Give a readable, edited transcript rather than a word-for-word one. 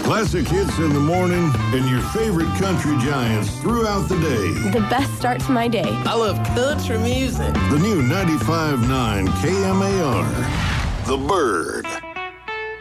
Classic hits in the morning and your favorite country giants throughout the day. The best start to my day. I love country music. The new 95.9 KMAR. The Bird.